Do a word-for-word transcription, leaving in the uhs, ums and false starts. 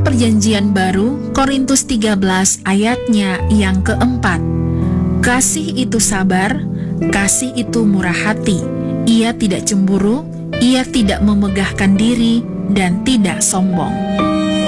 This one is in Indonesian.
Kitab Perjanjian Baru, Korintus tiga belas ayatnya yang keempat. Kasih itu sabar, kasih itu murah hati, ia tidak cemburu, ia tidak memegahkan diri, dan tidak sombong.